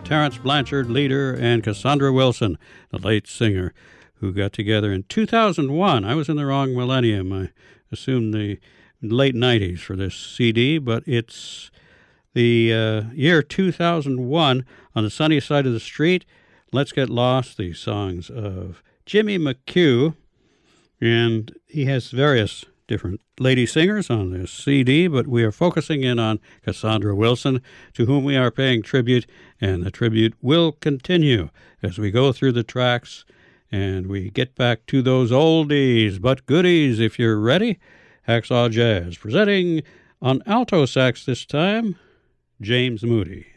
Terrence Blanchard, leader, and Cassandra Wilson, the late singer, who got together in 2001. I was in the wrong millennium. I assumed the late 90s for this CD, but it's the year 2001. On the sunny side of the street, Let's Get Lost, the songs of Jimmy McHugh, and he has various different lady singers on this CD, but we are focusing in on Cassandra Wilson, to whom we are paying tribute, and the tribute will continue as we go through the tracks and we get back to those oldies but goodies. If you're ready, Hacksaw Jazz, presenting on alto sax this time, James Moody.